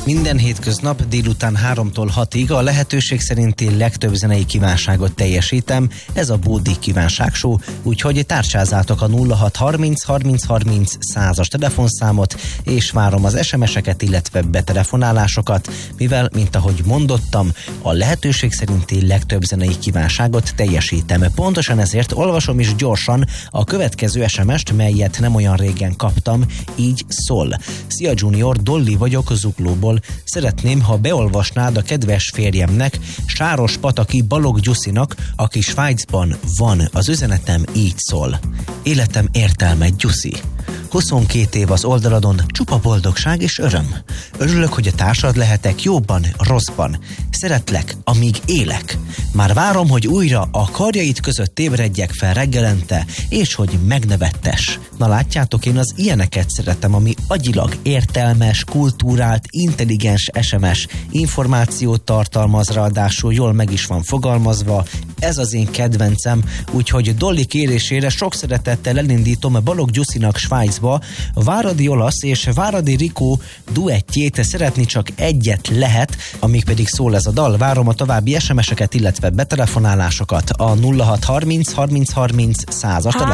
Minden hétköznap délután 3-tól 6-ig a lehetőség szerinti legtöbb zenei kívánságot teljesítem, ez a Bódi Kívánság Show, úgyhogy tárcsázátok a 0630 30 30 100-as telefonszámot, és várom az SMS-eket, illetve betelefonálásokat, mivel, mint ahogy mondottam, a lehetőség szerinti legtöbb zenei kívánságot teljesítem. Pontosan ezért olvasom is gyorsan a következő SMS-t, melyet nem olyan régen kaptam, így szól. Szia Junior, Dolly vagyok Zuglóból. Szeretném, ha beolvasnád a kedves férjemnek, Sárospataki Balogh Gyuszinak, aki Svájcban van. Az üzenetem így szól. Életem értelme, Gyuszi. 22 év az oldaladon, csupa boldogság és öröm. Örülök, hogy a társad lehetek jóban, rosszban. Szeretlek, amíg élek. Már várom, hogy újra a karjaid között ébredjek fel reggelente, és hogy megnevettes. Na látjátok, én az ilyeneket szeretem, ami agyilag értelmes, kultúrált, intelligens SMS, információt tartalmaz, ráadásul jól meg is van fogalmazva. Ez az én kedvencem, úgyhogy Dolly kérésére sok szeretettel elindítom Balogh Gyuszinak Svájcba. Váradi Olasz és Váradi Rikó duettjét, szeretni csak egyet lehet, amíg pedig szól ez a dal. Várom a további SMS-eket, illetve betelefonálásokat a 0630 30 30 100-as telefonszámon.